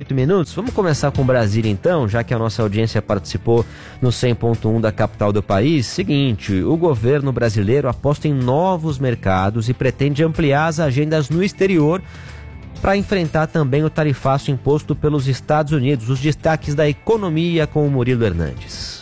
8 minutos. Vamos começar com Brasília então, já que a nossa audiência participou no 100.1 da capital do país. Seguinte, o governo brasileiro aposta em novos mercados e pretende ampliar as agendas no exterior para enfrentar também o tarifaço imposto pelos Estados Unidos. Os destaques da economia com o Murilo Hernandes.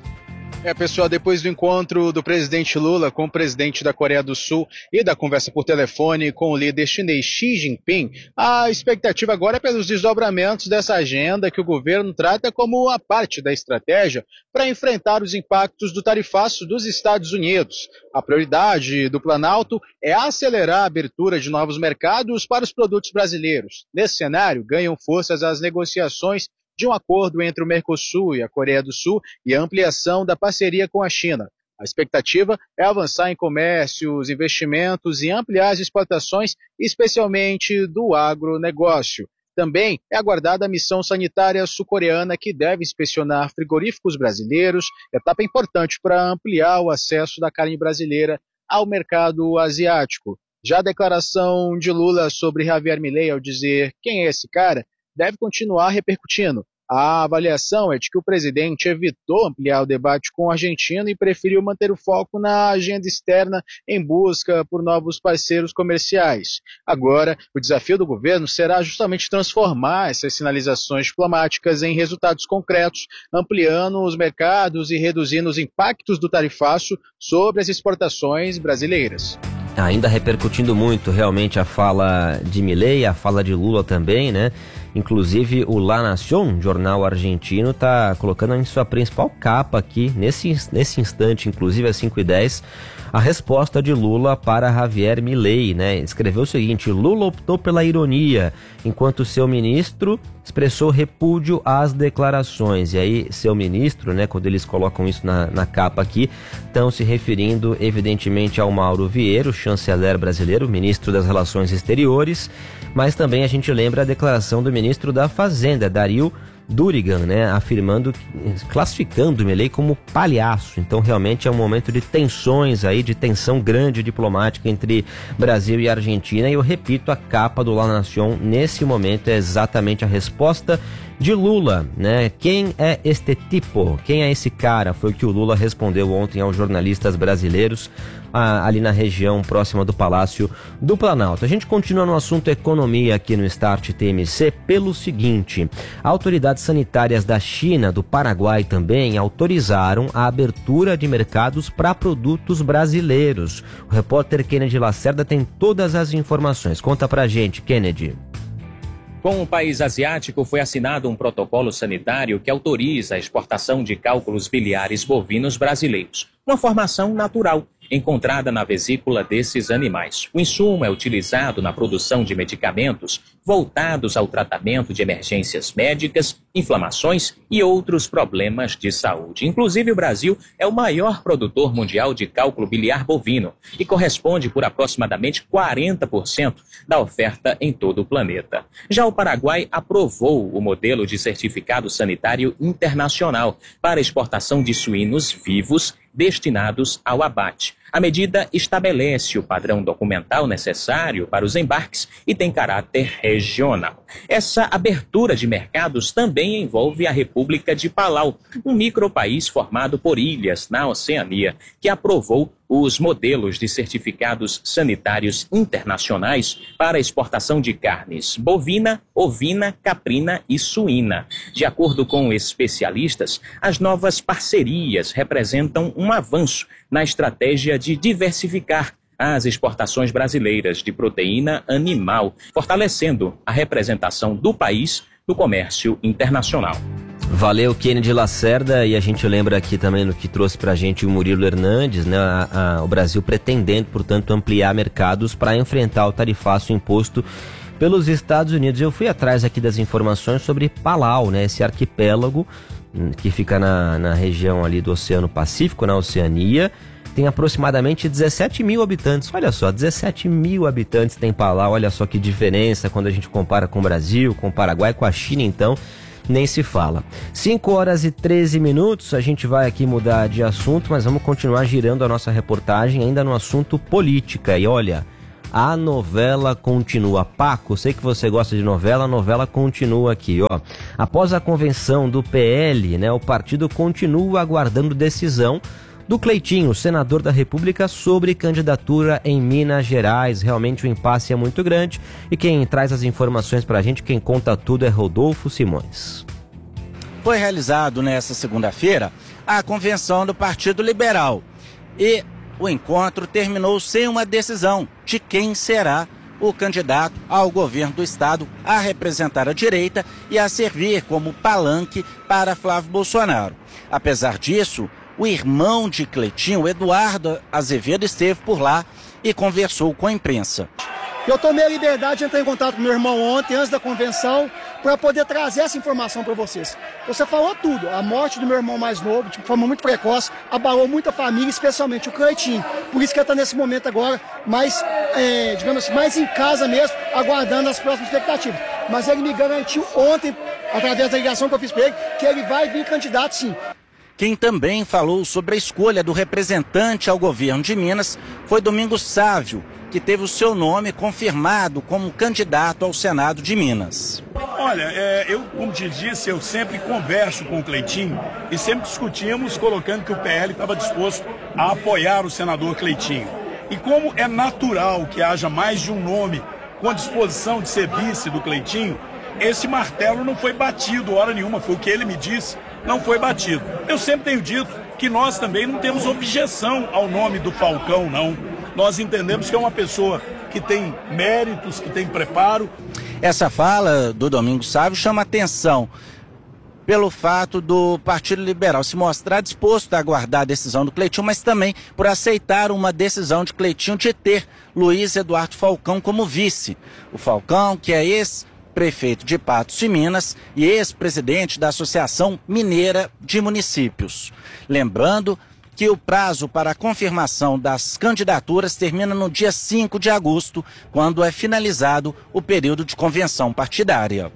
Pessoal, depois do encontro do presidente Lula com o presidente da Coreia do Sul e da conversa por telefone com o líder chinês Xi Jinping, a expectativa agora é pelos desdobramentos dessa agenda que o governo trata como a parte da estratégia para enfrentar os impactos do tarifaço dos Estados Unidos. A prioridade do Planalto é acelerar a abertura de novos mercados para os produtos brasileiros. Nesse cenário, ganham forças as negociações de um acordo entre o Mercosul e a Coreia do Sul e a ampliação da parceria com a China. A expectativa é avançar em comércios, investimentos e ampliar as exportações, especialmente do agronegócio. Também é aguardada a missão sanitária sul-coreana que deve inspecionar frigoríficos brasileiros, etapa importante para ampliar o acesso da carne brasileira ao mercado asiático. Já a declaração de Lula sobre Javier Milei ao dizer quem é esse cara, deve continuar repercutindo. A avaliação é de que o presidente evitou ampliar o debate com o argentino e preferiu manter o foco na agenda externa em busca por novos parceiros comerciais. Agora, o desafio do governo será justamente transformar essas sinalizações diplomáticas em resultados concretos, ampliando os mercados e reduzindo os impactos do tarifaço sobre as exportações brasileiras. Ainda repercutindo muito realmente a fala de Milei, a fala de Lula também, né? Inclusive o La Nación, jornal argentino, está colocando em sua principal capa aqui, nesse instante, inclusive às 5h10, a resposta de Lula para Javier Milei, né? Escreveu o seguinte: Lula optou pela ironia, enquanto seu ministro expressou repúdio às declarações. E aí, seu ministro, né, quando eles colocam isso na capa aqui, estão se referindo evidentemente ao Mauro Vieira, o chanceler brasileiro, ministro das Relações Exteriores, mas também a gente lembra a declaração do ministro da Fazenda, Dario Durigan, né, classificando o Milei como palhaço. Então realmente é um momento de tensões aí, de tensão grande diplomática entre Brasil e Argentina, e eu repito, a capa do La Nación nesse momento é exatamente a resposta de Lula, né? Quem é este tipo? Quem é esse cara? Foi o que o Lula respondeu ontem aos jornalistas brasileiros ali na região próxima do Palácio do Planalto. A gente continua no assunto economia aqui no Start TMC pelo seguinte: autoridades sanitárias da China, do Paraguai também, autorizaram a abertura de mercados para produtos brasileiros. O repórter Kennedy Lacerda tem todas as informações. Conta pra gente, Kennedy. Com o país asiático, foi assinado um protocolo sanitário que autoriza a exportação de cálculos biliares bovinos brasileiros, uma formação natural encontrada na vesícula desses animais. O insumo é utilizado na produção de medicamentos voltados ao tratamento de emergências médicas, inflamações e outros problemas de saúde. Inclusive, o Brasil é o maior produtor mundial de cálculo biliar bovino e corresponde por aproximadamente 40% da oferta em todo o planeta. Já o Paraguai aprovou o modelo de certificado sanitário internacional para exportação de suínos vivos destinados ao abate. A medida estabelece o padrão documental necessário para os embarques e tem caráter regional. Essa abertura de mercados também envolve a República de Palau, um micropaís formado por ilhas na Oceania, que aprovou os modelos de certificados sanitários internacionais para a exportação de carnes bovina, ovina, caprina e suína. De acordo com especialistas, as novas parcerias representam um avanço na estratégia de diversificar as exportações brasileiras de proteína animal, fortalecendo a representação do país no comércio internacional. Valeu, Kennedy Lacerda, e a gente lembra aqui também no que trouxe pra gente o Murilo Hernandes, né? O Brasil pretendendo, portanto, ampliar mercados para enfrentar o tarifaço imposto pelos Estados Unidos. Eu fui atrás aqui das informações sobre Palau, né? Esse arquipélago que fica na região ali do Oceano Pacífico, na Oceania, tem aproximadamente 17 mil habitantes. Olha só, 17 mil habitantes tem Palau. Olha só que diferença quando a gente compara com o Brasil, com o Paraguai, com a China, então nem se fala. 5h13, a gente vai aqui mudar de assunto, mas vamos continuar girando a nossa reportagem ainda no assunto política. E olha, A novela continua. Paco, sei que você gosta de novela, a novela continua aqui, ó. Após a convenção do PL, né, o partido continua aguardando decisão do Cleitinho, senador da República, sobre candidatura em Minas Gerais. Realmente o impasse é muito grande e quem traz as informações pra gente, quem conta tudo é Rodolfo Simões. Foi realizado nesta segunda-feira a convenção do Partido Liberal e o encontro terminou sem uma decisão de quem será o candidato ao governo do estado a representar a direita e a servir como palanque para Flávio Bolsonaro. Apesar disso, o irmão de Cleitinho, Eduardo Azevedo, esteve por lá e conversou com a imprensa. Eu tomei a liberdade de entrar em contato com meu irmão ontem, antes da convenção, para poder trazer essa informação para vocês. Você falou tudo. A morte do meu irmão mais novo, de forma muito precoce, abalou muita família, especialmente o Cleitinho. Por isso que ele está nesse momento agora mais, digamos assim, mais em casa mesmo, aguardando as próximas expectativas. Mas ele me garantiu ontem, através da ligação que eu fiz para ele, que ele vai vir candidato sim. Quem também falou sobre a escolha do representante ao governo de Minas foi Domingos Sávio, que teve o seu nome confirmado como candidato ao Senado de Minas. Olha, eu, como te disse, eu sempre converso com o Cleitinho e sempre discutimos colocando que o PL estava disposto a apoiar o senador Cleitinho. E como é natural que haja mais de um nome com a disposição de ser vice do Cleitinho, esse martelo não foi batido hora nenhuma, foi o que ele me disse, não foi batido. Eu sempre tenho dito que nós também não temos objeção ao nome do Falcão, não. Nós entendemos que é uma pessoa que tem méritos, que tem preparo. Essa fala do Domingos Sávio chama atenção pelo fato do Partido Liberal se mostrar disposto a aguardar a decisão do Cleitinho, mas também por aceitar uma decisão de Cleitinho de ter Luiz Eduardo Falcão como vice. O Falcão, que é ex-prefeito de Patos de Minas e ex-presidente da Associação Mineira de Municípios. Lembrando que o prazo para a confirmação das candidaturas termina no dia 5 de agosto, quando é finalizado o período de convenção partidária.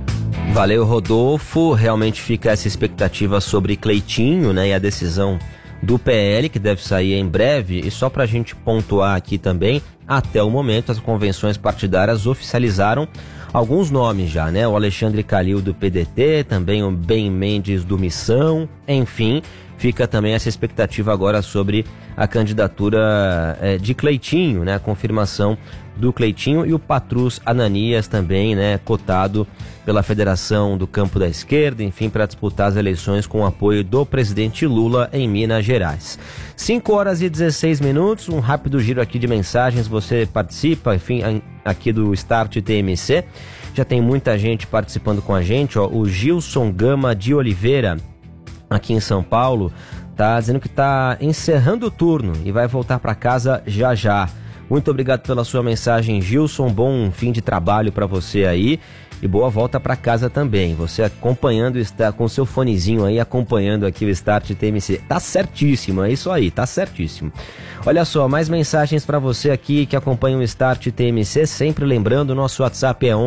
Valeu, Rodolfo. Realmente fica essa expectativa sobre Cleitinho, né, e a decisão do PL, que deve sair em breve. E só para a gente pontuar aqui também, até o momento as convenções partidárias oficializaram alguns nomes já, né? O Alexandre Calil do PDT, também o Ben Mendes do Missão, enfim, fica também essa expectativa agora sobre a candidatura de Cleitinho, né? A confirmação do Cleitinho e o Patrus Ananias também, né? Cotado pela Federação do Campo da Esquerda, enfim, para disputar as eleições com o apoio do presidente Lula em Minas Gerais. 5 horas e 16 minutos, um rápido giro aqui de mensagens, você participa, enfim, aqui do Start TMC. Já tem muita gente participando com a gente, ó. O Gilson Gama de Oliveira, aqui em São Paulo, tá dizendo que tá encerrando o turno e vai voltar para casa já já. Muito obrigado pela sua mensagem, Gilson. Bom fim de trabalho para você aí e boa volta para casa também. Você acompanhando, está com seu fonezinho aí, acompanhando aqui o Start TMC. Tá certíssimo, é isso aí, tá certíssimo. Olha só, mais mensagens para você aqui que acompanha o Start TMC. Sempre lembrando, nosso WhatsApp é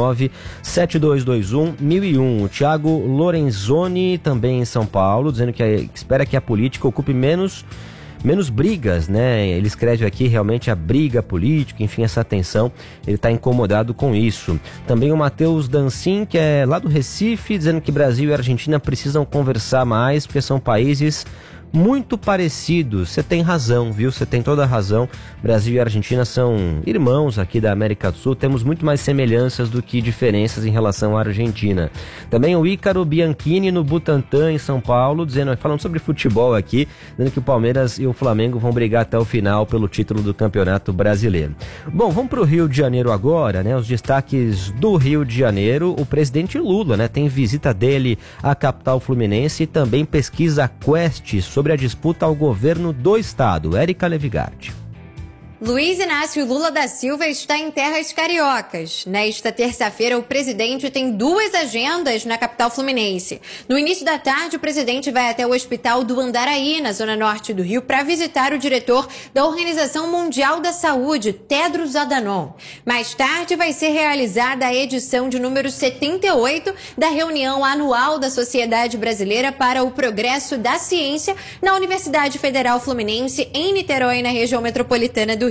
11-9-7221-1001. O Thiago Lorenzoni, também em São Paulo, dizendo que espera que a política ocupe menos brigas, né? Ele escreve aqui realmente a briga política, enfim, essa tensão, ele está incomodado com isso. Também o Matheus Dancin, que é lá do Recife, dizendo que Brasil e Argentina precisam conversar mais, porque são países muito parecidos. Você tem razão, viu? Você tem toda a razão. Brasil e Argentina são irmãos aqui da América do Sul. Temos muito mais semelhanças do que diferenças em relação à Argentina. Também o Ícaro Bianchini no Butantã, em São Paulo, falando sobre futebol aqui, dizendo que o Palmeiras e o Flamengo vão brigar até o final pelo título do Campeonato Brasileiro. Bom, vamos para o Rio de Janeiro agora, né? Os destaques do Rio de Janeiro. O presidente Lula, né? Tem visita dele à capital fluminense e também pesquisa Quest sobre a disputa ao governo do estado. Érica Levigardi. Luiz Inácio Lula da Silva está em terras cariocas. Nesta terça-feira, o presidente tem 2 agendas na capital fluminense. No início da tarde, o presidente vai até o Hospital do Andaraí, na zona norte do Rio, para visitar o diretor da Organização Mundial da Saúde, Tedros Adhanom. Mais tarde, vai ser realizada a edição de número 78 da reunião anual da Sociedade Brasileira para o Progresso da Ciência na Universidade Federal Fluminense, em Niterói, na região metropolitana do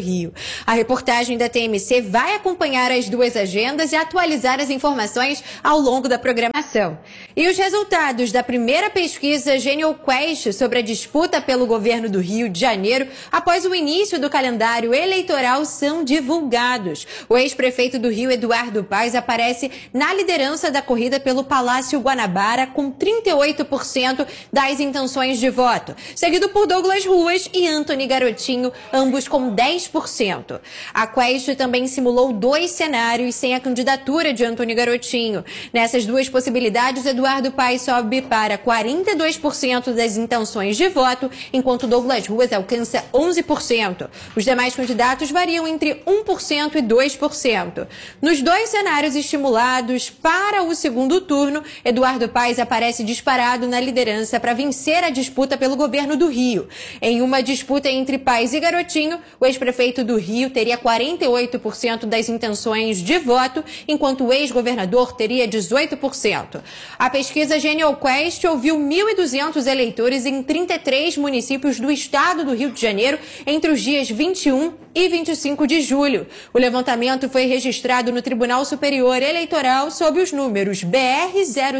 Rio. A reportagem da TMC vai acompanhar as duas agendas e atualizar as informações ao longo da programação. E os resultados da primeira pesquisa GenialQuest sobre a disputa pelo governo do Rio de Janeiro após o início do calendário eleitoral são divulgados. O ex-prefeito do Rio, Eduardo Paes, aparece na liderança da corrida pelo Palácio Guanabara com 38% das intenções de voto, seguido por Douglas Ruas e Antony Garotinho, ambos com 10%. A Quest também simulou 2 cenários sem a candidatura de Antony Garotinho. Nessas duas possibilidades, Eduardo Paes sobe para 42% das intenções de voto, enquanto Douglas Ruas alcança 11%. Os demais candidatos variam entre 1% e 2%. Nos 2 cenários estimulados para o segundo turno, Eduardo Paes aparece disparado na liderança para vencer a disputa pelo governo do Rio. Em uma disputa entre Paes e Garotinho, o ex-prefeito do Rio teria 48% das intenções de voto, enquanto o ex-governador teria 18%. A pesquisa GenialQuest ouviu 1.200 eleitores em 33 municípios do estado do Rio de Janeiro entre os dias 21 e 25 de julho. O levantamento foi registrado no Tribunal Superior Eleitoral sob os números BR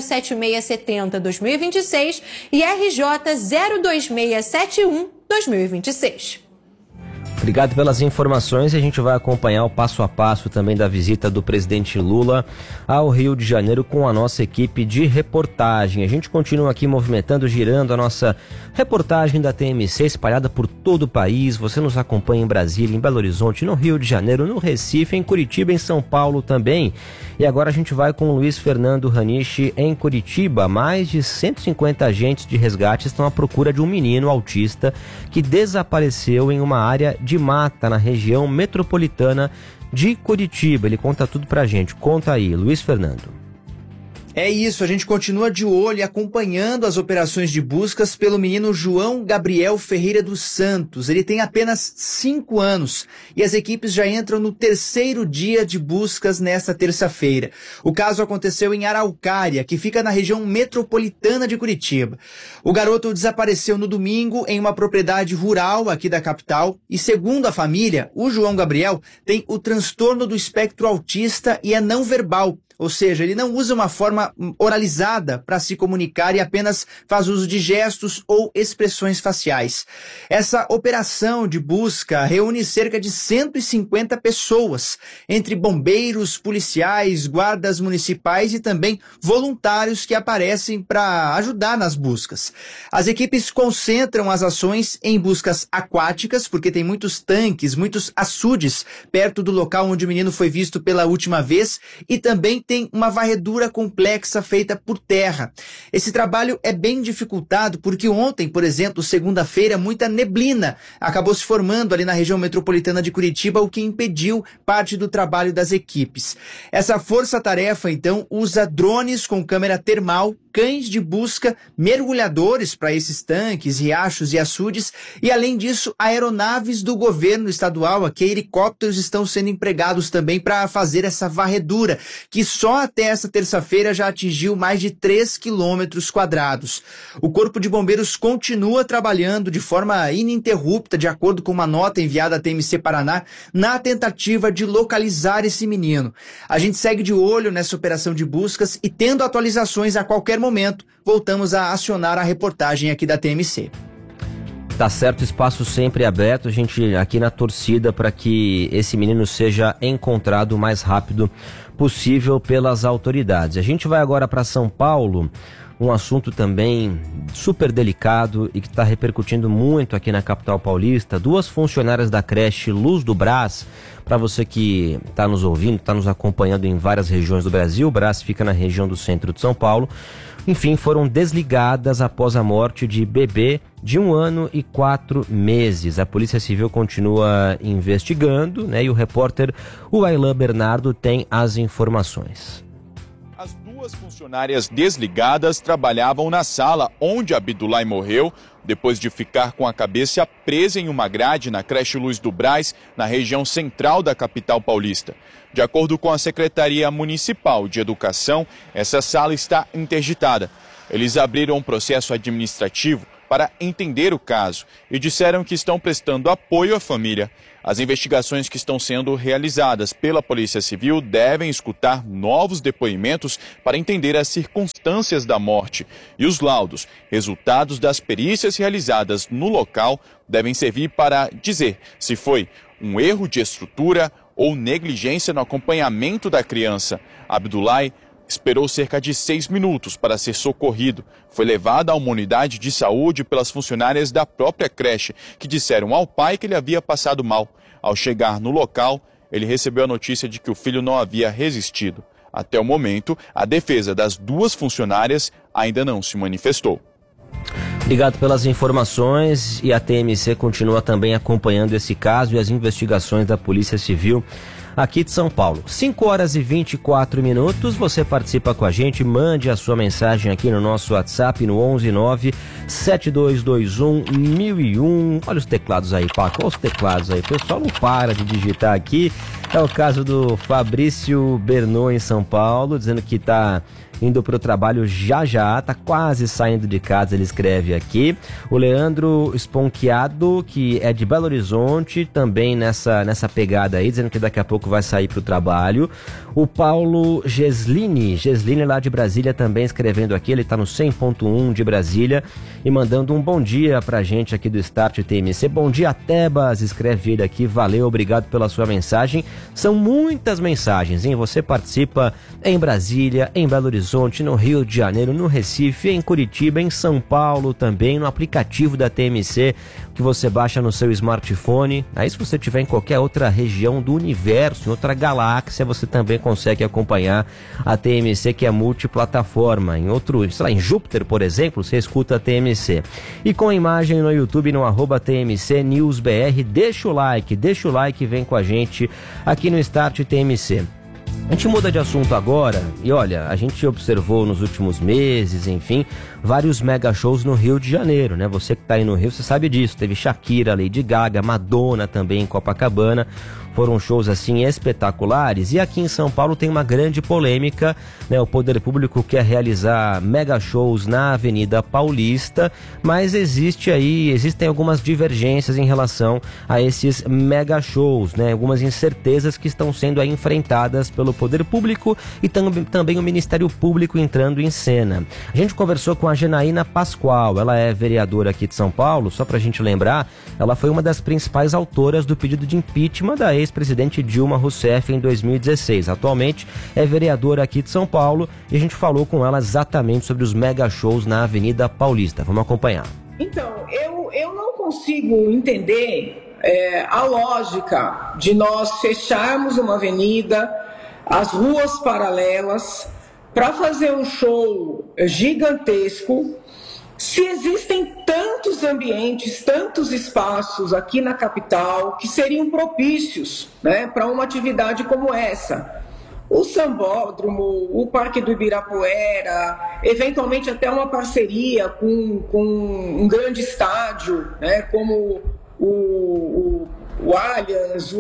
07670-2026 e RJ 02671-2026. Obrigado pelas informações e a gente vai acompanhar o passo a passo também da visita do presidente Lula ao Rio de Janeiro com a nossa equipe de reportagem. A gente continua aqui movimentando, girando a nossa reportagem da TMC espalhada por todo o país. Você nos acompanha em Brasília, em Belo Horizonte, no Rio de Janeiro, no Recife, em Curitiba, em São Paulo também. E agora a gente vai com o Luiz Fernando Raniche em Curitiba. Mais de 150 agentes de resgate estão à procura de um menino autista que desapareceu em uma área de mata na região metropolitana de Curitiba. Ele conta tudo pra gente. Conta aí, Luiz Fernando. É isso, a gente continua de olho e acompanhando as operações de buscas pelo menino João Gabriel Ferreira dos Santos. Ele tem apenas 5 anos e as equipes já entram no 3º dia de buscas nesta terça-feira. O caso aconteceu em Araucária, que fica na região metropolitana de Curitiba. O garoto desapareceu no domingo em uma propriedade rural aqui da capital e, segundo a família, o João Gabriel tem o transtorno do espectro autista e é não verbal. Ou seja, ele não usa uma forma oralizada para se comunicar e apenas faz uso de gestos ou expressões faciais. Essa operação de busca reúne cerca de 150 pessoas, entre bombeiros, policiais, guardas municipais e também voluntários que aparecem para ajudar nas buscas. As equipes concentram as ações em buscas aquáticas, porque tem muitos tanques, muitos açudes perto do local onde o menino foi visto pela última vez e também tem uma varredura complexa feita por terra. Esse trabalho é bem dificultado porque ontem, por exemplo, segunda-feira, muita neblina acabou se formando ali na região metropolitana de Curitiba, o que impediu parte do trabalho das equipes. Essa força-tarefa, então, usa drones com câmera termal, cães de busca, mergulhadores para esses tanques, riachos e açudes e, além disso, aeronaves do governo estadual, aqui helicópteros estão sendo empregados também para fazer essa varredura, que só até essa terça-feira já atingiu mais de 3 quilômetros quadrados. O Corpo de Bombeiros continua trabalhando de forma ininterrupta, de acordo com uma nota enviada à TMC Paraná, na tentativa de localizar esse menino. A gente segue de olho nessa operação de buscas e, tendo atualizações a qualquer momento, voltamos a acionar a reportagem aqui da TMC. Tá certo, espaço sempre aberto, a gente aqui na torcida para que esse menino seja encontrado o mais rápido possível pelas autoridades. A gente vai agora para São Paulo, um assunto também super delicado e que está repercutindo muito aqui na capital paulista. 2 funcionárias da creche Luz do Brás, para você que está nos ouvindo, está nos acompanhando em várias regiões do Brasil, o Brás fica na região do centro de São Paulo, enfim, foram desligadas após a morte de bebê de 1 ano e 4 meses. A Polícia Civil continua investigando, né? E o repórter Wailan Bernardo tem as informações. As 2 funcionárias desligadas trabalhavam na sala onde Abdullah morreu, depois de ficar com a cabeça presa em uma grade na creche Luz do Brás, na região central da capital paulista. De acordo com a Secretaria Municipal de Educação, essa sala está interditada. Eles abriram um processo administrativo para entender o caso e disseram que estão prestando apoio à família. As investigações que estão sendo realizadas pela Polícia Civil devem escutar novos depoimentos para entender as circunstâncias da morte. E os laudos, resultados das perícias realizadas no local, devem servir para dizer se foi um erro de estrutura ou negligência no acompanhamento da criança. Abdullah esperou cerca de 6 minutos para ser socorrido. Foi levado a uma unidade de saúde pelas funcionárias da própria creche, que disseram ao pai que ele havia passado mal. Ao chegar no local, ele recebeu a notícia de que o filho não havia resistido. Até o momento, a defesa das 2 funcionárias ainda não se manifestou. Obrigado pelas informações, e a TMC continua também acompanhando esse caso e as investigações da Polícia Civil aqui de São Paulo. 5h24, você participa com a gente, mande a sua mensagem aqui no nosso WhatsApp no 119-7221-1001. Olha os teclados aí, Paco, olha os teclados aí, o pessoal não para de digitar aqui. É o caso do Fabrício Bernou em São Paulo, dizendo que está indo para o trabalho já, tá quase saindo de casa, ele escreve aqui. O Leandro Esponquiado, que é de Belo Horizonte, também nessa pegada aí, dizendo que daqui a pouco vai sair para o trabalho. O Paulo Gesline lá de Brasília, também escrevendo aqui, ele tá no 100.1 de Brasília e mandando um bom dia pra gente aqui do Start TMC. Bom dia, Tebas, escreve ele aqui, valeu, obrigado pela sua mensagem. São muitas mensagens, hein? Você participa em Brasília, em Belo Horizonte, no Rio de Janeiro, no Recife, em Curitiba, em São Paulo também, no aplicativo da TMC que você baixa no seu smartphone. Aí se você estiver em qualquer outra região do universo, em outra galáxia, você também consegue acompanhar a TMC, que é multiplataforma. Em outro, sei lá, em Júpiter, por exemplo, você escuta a TMC. E com imagem no YouTube, no @TMC News BR, deixa o like, vem com a gente aqui no Start TMC. A gente muda de assunto agora e olha, a gente observou nos últimos meses, enfim, vários mega shows no Rio de Janeiro, né? Você que tá aí no Rio, você sabe disso. Teve Shakira, Lady Gaga, Madonna também em Copacabana. Foram shows assim espetaculares. E aqui em São Paulo tem uma grande polêmica, né? O poder público quer realizar mega shows na Avenida Paulista, mas existem algumas divergências em relação a esses mega shows, né? Algumas incertezas que estão sendo aí enfrentadas pelo poder público e também o Ministério Público entrando em cena. A gente conversou com a Janaína Pascoal, ela é vereadora aqui de São Paulo. Só pra gente lembrar, ela foi uma das principais autoras do pedido de impeachment da ex-presidente Dilma Rousseff em 2016. Atualmente é vereadora aqui de São Paulo e a gente falou com ela exatamente sobre os mega shows na Avenida Paulista. Vamos acompanhar. Então, eu não consigo entender a lógica de nós fecharmos uma avenida, as ruas paralelas, para fazer um show gigantesco, se existem tantos ambientes, tantos espaços aqui na capital que seriam propícios, né, para uma atividade como essa. O Sambódromo, o Parque do Ibirapuera, eventualmente até uma parceria com um grande estádio, né, como o Allianz,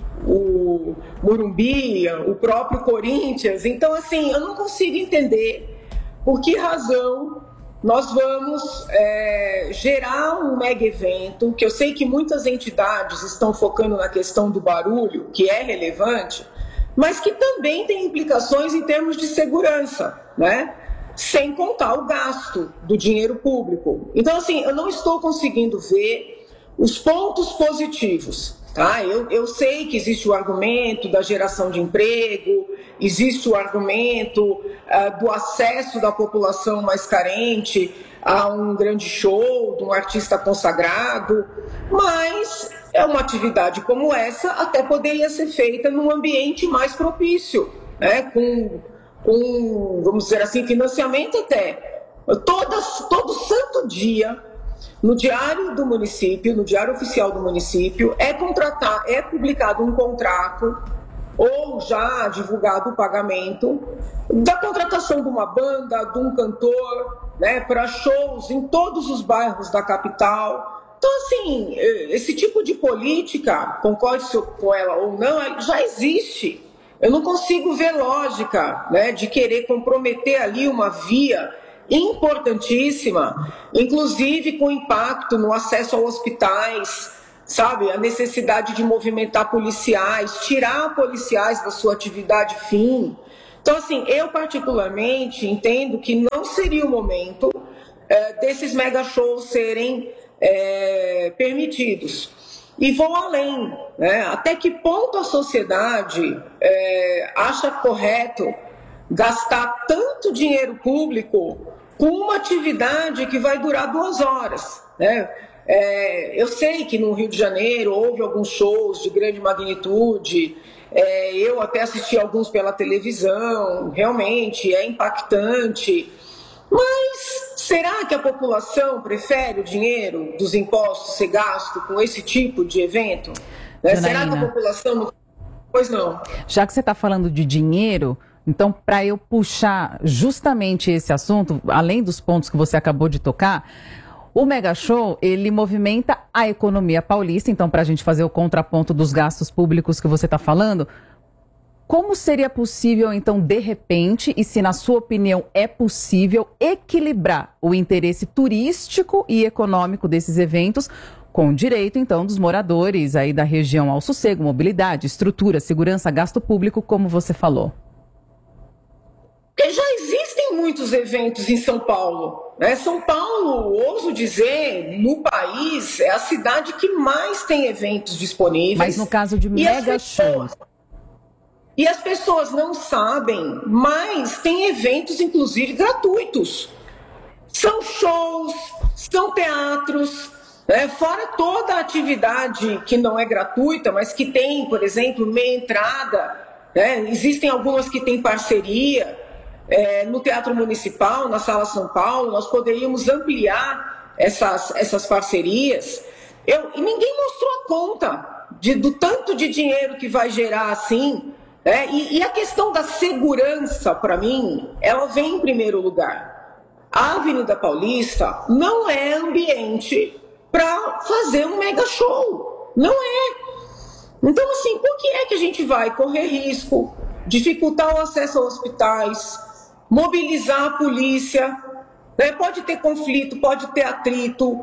o Morumbi, o próprio Corinthians. Então, assim, eu não consigo entender por que razão nós vamos gerar um mega evento, que eu sei que muitas entidades estão focando na questão do barulho, que é relevante, mas que também tem implicações em termos de segurança, né? Sem contar o gasto do dinheiro público. Então, assim, eu não estou conseguindo ver os pontos positivos. Tá? Eu sei que existe o argumento da geração de emprego, existe o argumento do acesso da população mais carente a um grande show, de um artista consagrado, mas uma atividade como essa até poderia ser feita num ambiente mais propício, né? com, vamos dizer assim, financiamento até. Todo santo dia, no Diário do Município, no Diário Oficial do Município, é publicado um contrato ou já divulgado o pagamento da contratação de uma banda, de um cantor, né, para shows em todos os bairros da capital. Então, assim, esse tipo de política, concorde com ela ou não, já existe. Eu não consigo ver lógica, né, de querer comprometer ali uma via importantíssima, inclusive com impacto no acesso a hospitais, sabe? A necessidade de movimentar policiais, tirar policiais da sua atividade fim. Então, assim, eu particularmente entendo que não seria o momento desses mega shows serem permitidos. E vou além, né? Até que ponto a sociedade acha correto gastar tanto dinheiro público com uma atividade que vai durar 2 horas, né? Eu sei que no Rio de Janeiro houve alguns shows de grande magnitude, eu até assisti alguns pela televisão, realmente é impactante, mas será que a população prefere o dinheiro dos impostos ser gasto com esse tipo de evento? Será que a população não... Pois não. Já que você está falando de dinheiro, então para eu puxar justamente esse assunto, além dos pontos que você acabou de tocar, o Mega Show, ele movimenta a economia paulista, então para a gente fazer o contraponto dos gastos públicos que você está falando, como seria possível, então, de repente, e se na sua opinião é possível, equilibrar o interesse turístico e econômico desses eventos com o direito, então, dos moradores aí da região ao sossego, mobilidade, estrutura, segurança, gasto público, como você falou? Porque já existem muitos eventos em São Paulo, né? São Paulo, ouso dizer, no país, é a cidade que mais tem eventos disponíveis. Mas no caso de mega shows... E as pessoas não sabem, mas tem eventos, inclusive, gratuitos. São shows, são teatros, né? Fora toda a atividade que não é gratuita, mas que tem, por exemplo, meia entrada, né? Existem algumas que têm parceria. No Teatro Municipal, na Sala São Paulo, nós poderíamos ampliar essas parcerias. E ninguém mostrou a conta do tanto de dinheiro que vai gerar assim. E a questão da segurança, para mim, ela vem em primeiro lugar. A Avenida Paulista não é ambiente para fazer um mega show. Não é. Então, assim, por que é que a gente vai correr risco, dificultar o acesso a hospitais, mobilizar a polícia, né? Pode ter conflito, pode ter atrito,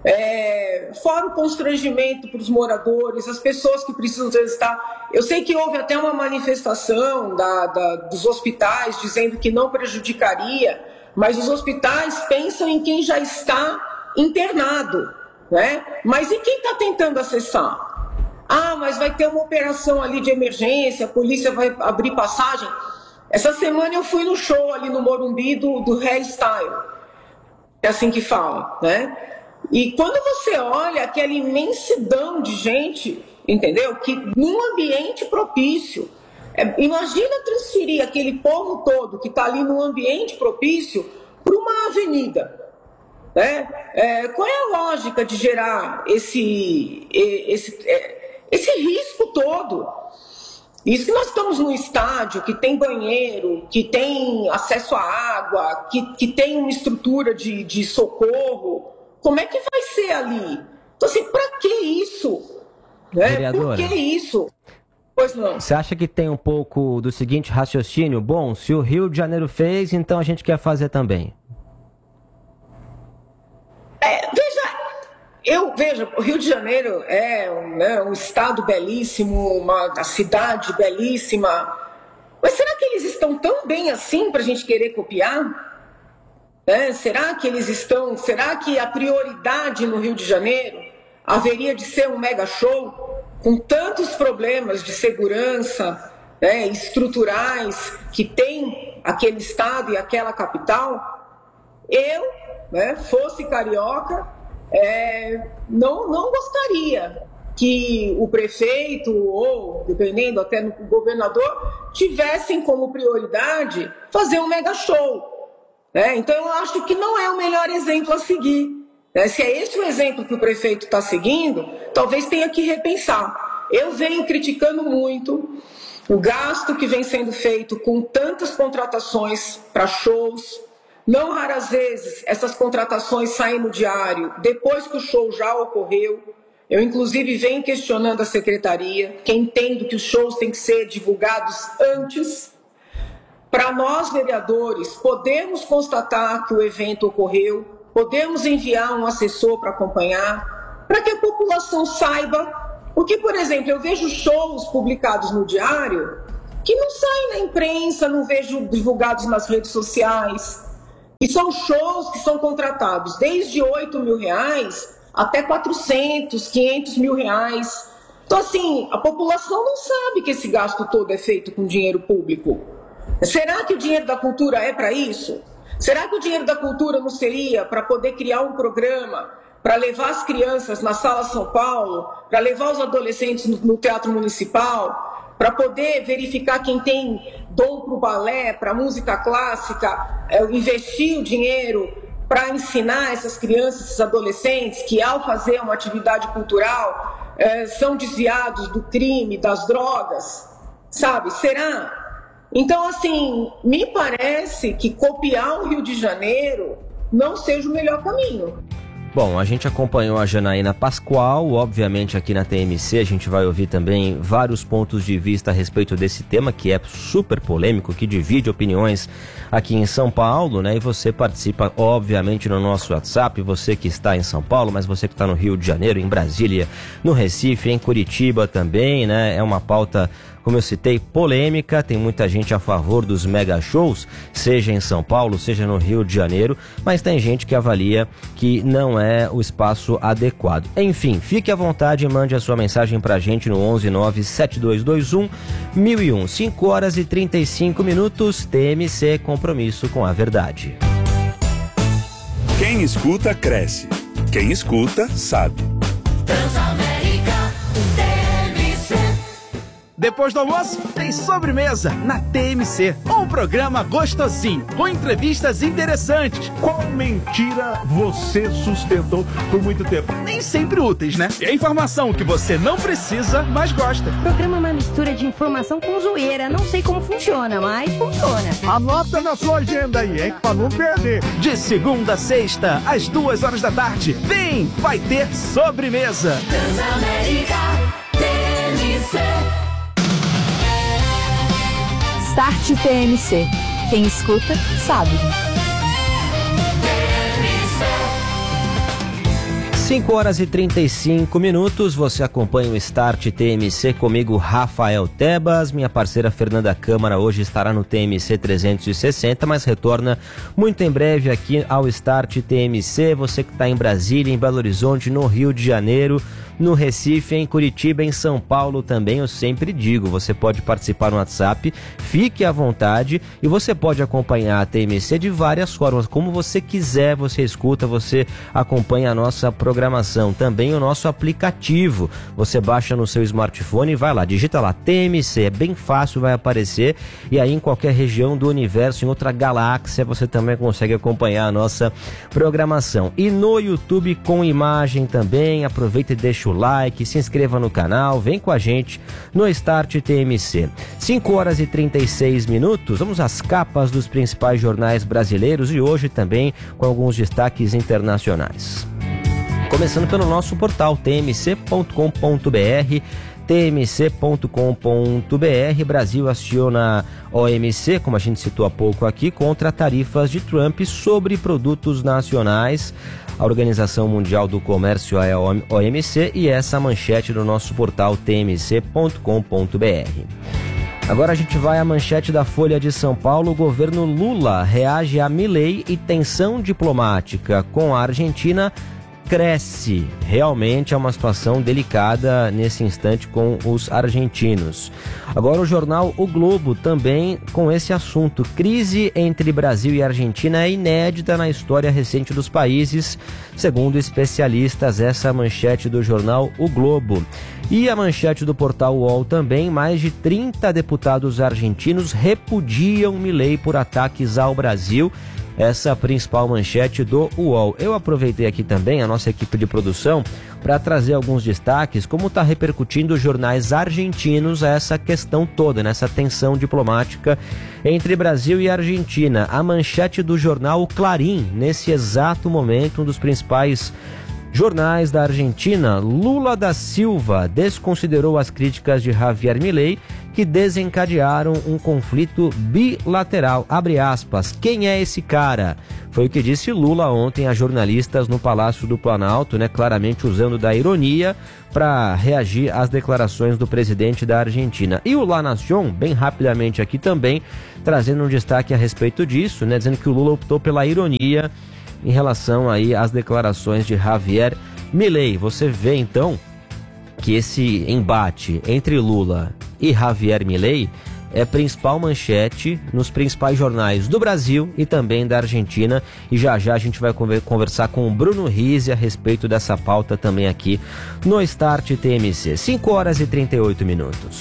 fora o constrangimento para os moradores, as pessoas que precisam transitar. Eu sei que houve até uma manifestação dos hospitais dizendo que não prejudicaria, mas os hospitais pensam em quem já está internado, né? Mas e quem está tentando acessar? Mas vai ter uma operação ali de emergência, a polícia vai abrir passagem. Essa semana eu fui no show ali no Morumbi do Hairstyle, é assim que fala, né? E quando você olha aquela imensidão de gente, entendeu? Que num ambiente propício, imagina transferir aquele povo todo que está ali num ambiente propício para uma avenida, né? Qual é a lógica de gerar esse risco todo? Isso que nós estamos num estádio que tem banheiro, que tem acesso à água, que tem uma estrutura de socorro. Como é que vai ser ali? Então, assim, para que isso? Vereadora, por que isso? Pois não. Você acha que tem um pouco do seguinte raciocínio? Bom, se o Rio de Janeiro fez, então a gente quer fazer também. Veja, o Rio de Janeiro é um estado belíssimo, uma cidade belíssima, mas será que eles estão tão bem assim para a gente querer copiar? Será que a prioridade no Rio de Janeiro haveria de ser um mega show com tantos problemas de segurança, estruturais que tem aquele estado e aquela capital? Fosse carioca, não gostaria que o prefeito ou, dependendo até no governador, tivessem como prioridade fazer um mega show. Então eu acho que não é o melhor exemplo a seguir. Se é esse o exemplo que o prefeito está seguindo, talvez tenha que repensar. Eu venho criticando muito o gasto que vem sendo feito com tantas contratações para shows. Não raras vezes essas contratações saem no diário depois que o show já ocorreu. Eu, inclusive, venho questionando a secretaria, que entendo que os shows têm que ser divulgados antes. para nós, vereadores, podermos constatar que o evento ocorreu, podemos enviar um assessor para acompanhar, para que a população saiba. Porque, por exemplo, eu vejo shows publicados no diário que não saem na imprensa, não vejo divulgados nas redes sociais. E são shows que são contratados desde R$8.000 até 400, 500 mil reais. Então, assim, a população não sabe que esse gasto todo é feito com dinheiro público. Será que o dinheiro da cultura é para isso? Será que o dinheiro da cultura não seria para poder criar um programa para levar as crianças na Sala São Paulo, para levar os adolescentes no Teatro Municipal, para poder verificar quem tem dom para o balé, para a música clássica, investir o dinheiro para ensinar essas crianças, esses adolescentes, que ao fazer uma atividade cultural são desviados do crime, das drogas, sabe? Será? Então, assim, me parece que copiar o Rio de Janeiro não seja o melhor caminho. Bom, a gente acompanhou a Janaína Pascoal, obviamente aqui na TMC a gente vai ouvir também vários pontos de vista a respeito desse tema que é super polêmico, que divide opiniões aqui em São Paulo, né? E você participa, obviamente, no nosso WhatsApp, você que está em São Paulo, mas você que está no Rio de Janeiro, em Brasília, no Recife, em Curitiba também, né? É uma pauta, como eu citei, polêmica, tem muita gente a favor dos mega shows, seja em São Paulo, seja no Rio de Janeiro, mas tem gente que avalia que não é o espaço adequado. Enfim, fique à vontade e mande a sua mensagem pra gente no 1197221-1001. 5 horas e 35 minutos, TMC, compromisso com a verdade. Quem escuta, cresce. Quem escuta, sabe. Depois do almoço, tem sobremesa na TMC. Um programa gostosinho, com entrevistas interessantes. Qual mentira você sustentou por muito tempo? Nem sempre úteis, né? E a informação que você não precisa, mas gosta. O programa é uma mistura de informação com zoeira. Não sei como funciona, mas funciona. Anota na sua agenda aí, hein? Pra não perder. De segunda a sexta, às 2 horas da tarde. Vem, vai ter sobremesa. Transamérica TMC. Start TMC. Quem escuta, sabe. 5 horas e 35 minutos, você acompanha o Start TMC comigo, Rafael Tebas. Minha parceira Fernanda Câmara hoje estará no TMC 360, mas retorna muito em breve aqui ao Start TMC. Você que está em Brasília, em Belo Horizonte, no Rio de Janeiro, no Recife, em Curitiba, em São Paulo também, eu sempre digo, você pode participar no WhatsApp, fique à vontade e você pode acompanhar a TMC de várias formas, como você quiser, você escuta, você acompanha a nossa programação, também o nosso aplicativo, você baixa no seu smartphone e vai lá, digita lá TMC, é bem fácil, vai aparecer e aí em qualquer região do universo, em outra galáxia, você também consegue acompanhar a nossa programação. E no YouTube com imagem também, aproveita e deixa o like, se inscreva no canal, vem com a gente no Start TMC. 5 horas e 36 minutos, vamos às capas dos principais jornais brasileiros e hoje também com alguns destaques internacionais. Começando pelo nosso portal tmc.com.br. tmc.com.br. Brasil aciona OMC, como a gente citou há pouco aqui, contra tarifas de Trump sobre produtos nacionais. A Organização Mundial do Comércio é a OMC e essa manchete do nosso portal tmc.com.br. Agora a gente vai à manchete da Folha de São Paulo. O governo Lula reage a Milei e tensão diplomática com a Argentina cresce. Realmente é uma situação delicada nesse instante com os argentinos. Agora o jornal O Globo também com esse assunto. Crise entre Brasil e Argentina é inédita na história recente dos países, segundo especialistas. Essa é a manchete do jornal O Globo. E a manchete do portal UOL também, mais de 30 deputados argentinos repudiam Milei por ataques ao Brasil. Essa é a principal manchete do UOL. Eu aproveitei aqui também a nossa equipe de produção para trazer alguns destaques, como está repercutindo os jornais argentinos essa questão toda, nessa tensão diplomática entre Brasil e Argentina. A manchete do jornal Clarim, nesse exato momento, um dos principais jornais da Argentina, Lula da Silva desconsiderou as críticas de Javier Milei, que desencadearam um conflito bilateral. Abre aspas. Quem é esse cara? Foi o que disse Lula ontem a jornalistas no Palácio do Planalto, né? Claramente usando da ironia para reagir às declarações do presidente da Argentina. E o La Nación, bem rapidamente aqui também, trazendo um destaque a respeito disso, né? Dizendo que o Lula optou pela ironia em relação aí às declarações de Javier Milei. Você vê então que esse embate entre Lula e Javier Milei é a principal manchete nos principais jornais do Brasil e também da Argentina. E já já a gente vai conversar com o Bruno Rizzi a respeito dessa pauta também aqui no Start TMC. 5 horas e 38 minutos.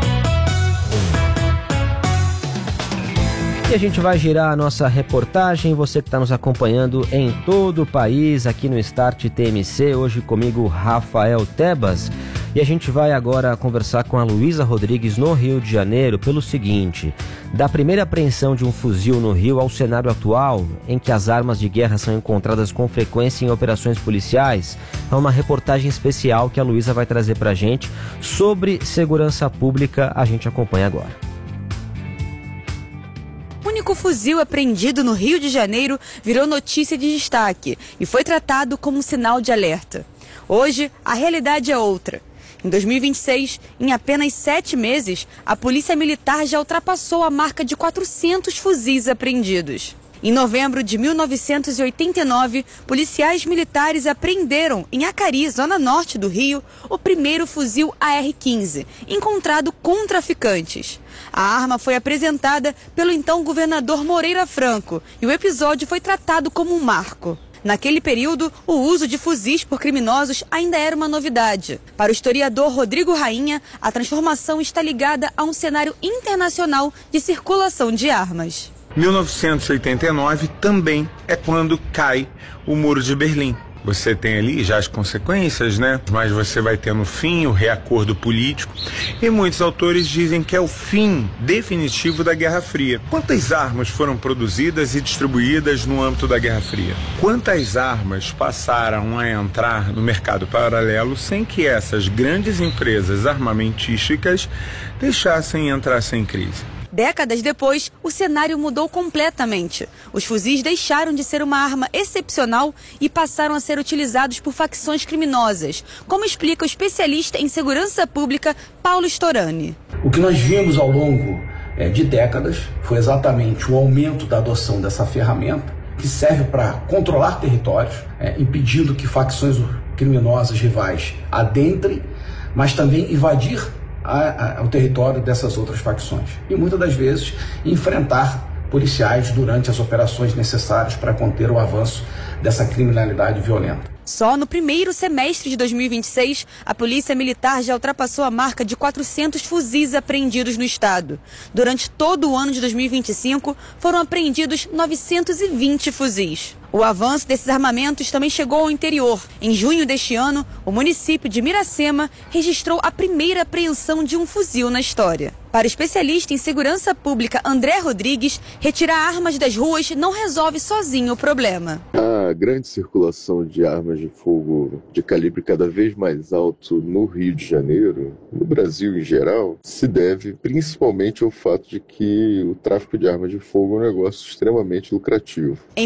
E a gente vai girar a nossa reportagem, você que está nos acompanhando em todo o país, aqui no Start TMC, hoje comigo Rafael Tebas. E a gente vai agora conversar com a Luísa Rodrigues no Rio de Janeiro pelo seguinte: da primeira apreensão de um fuzil no Rio ao cenário atual, em que as armas de guerra são encontradas com frequência em operações policiais, é uma reportagem especial que a Luísa vai trazer pra gente sobre segurança pública. A gente acompanha agora. O único fuzil apreendido no Rio de Janeiro virou notícia de destaque e foi tratado como um sinal de alerta. Hoje, a realidade é outra. Em 2026, em apenas 7 meses, a Polícia Militar já ultrapassou a marca de 400 fuzis apreendidos. Em novembro de 1989, policiais militares apreenderam, em Acari, zona norte do Rio, o primeiro fuzil AR-15, encontrado com traficantes. A arma foi apresentada pelo então governador Moreira Franco e o episódio foi tratado como um marco. Naquele período, o uso de fuzis por criminosos ainda era uma novidade. Para o historiador Rodrigo Rainha, a transformação está ligada a um cenário internacional de circulação de armas. 1989 também é quando cai o Muro de Berlim. Você tem ali já as consequências, né? Mas você vai ter no fim o reacordo político. E muitos autores dizem que é o fim definitivo da Guerra Fria. Quantas armas foram produzidas e distribuídas no âmbito da Guerra Fria? Quantas armas passaram a entrar no mercado paralelo sem que essas grandes empresas armamentísticas deixassem entrar sem crise? Décadas depois, o cenário mudou completamente. Os fuzis deixaram de ser uma arma excepcional e passaram a ser utilizados por facções criminosas, como explica o especialista em segurança pública Paulo Storani. O que nós vimos ao longo de décadas foi exatamente o aumento da adoção dessa ferramenta, que serve para controlar territórios, impedindo que facções criminosas rivais adentrem, mas também invadir o território dessas outras facções e muitas das vezes enfrentar policiais durante as operações necessárias para conter o avanço dessa criminalidade violenta. Só no primeiro semestre de 2026, a Polícia Militar já ultrapassou a marca de 400 fuzis apreendidos no estado. Durante todo o ano de 2025, foram apreendidos 920 fuzis. O avanço desses armamentos também chegou ao interior. Em junho deste ano, o município de Miracema registrou a primeira apreensão de um fuzil na história. Para o especialista em segurança pública André Rodrigues, retirar armas das ruas não resolve sozinho o problema. A grande circulação de armas de fogo de calibre cada vez mais alto no Rio de Janeiro, no Brasil em geral, se deve principalmente ao fato de que o tráfico de armas de fogo é um negócio extremamente lucrativo. Em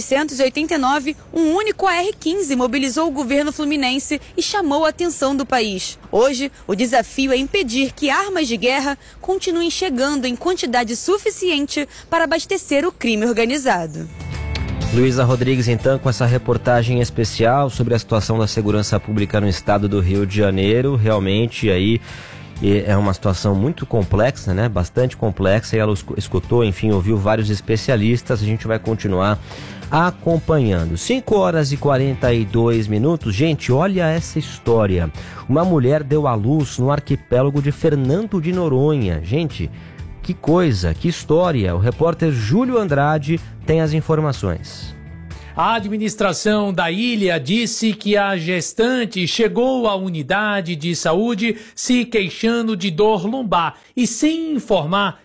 1989, um único AR-15 mobilizou o governo fluminense e chamou a atenção do país. Hoje, o desafio é impedir que armas de guerra continuem chegando em quantidade suficiente para abastecer o crime organizado. Luísa Rodrigues, então, com essa reportagem especial sobre a situação da segurança pública no estado do Rio de Janeiro. Realmente aí é uma situação muito complexa, né? Bastante complexa, e ela escutou, enfim, ouviu vários especialistas. A gente vai continuar acompanhando. 5 horas e 42 minutos. Gente, olha essa história. Uma mulher deu à luz no arquipélago de Fernando de Noronha. Gente, que coisa, que história. O repórter Júlio Andrade tem as informações. A administração da ilha disse que a gestante chegou à unidade de saúde se queixando de dor lombar e sem informar